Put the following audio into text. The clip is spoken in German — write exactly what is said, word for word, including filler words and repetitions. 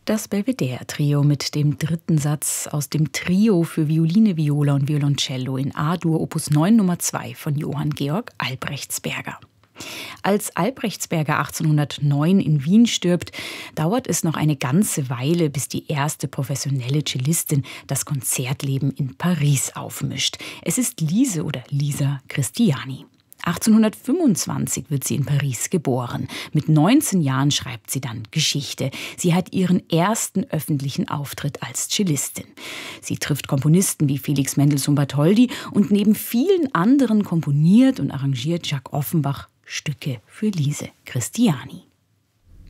Das Belvedere-Trio mit dem dritten Satz aus dem Trio für Violine, Viola und Violoncello in A-Dur Opus neun Nummer zwei von Johann Georg Albrechtsberger. Als Albrechtsberger achtzehnhundertneun in Wien stirbt, dauert es noch eine ganze Weile, bis die erste professionelle Cellistin das Konzertleben in Paris aufmischt. Es ist Lise oder Lisa Christiani. achtzehnhundertfünfundzwanzig wird sie in Paris geboren. Mit neunzehn Jahren schreibt sie dann Geschichte. Sie hat ihren ersten öffentlichen Auftritt als Cellistin. Sie trifft Komponisten wie Felix Mendelssohn Bartholdy und neben vielen anderen komponiert und arrangiert Jacques Offenbach Stücke für Lise Christiani.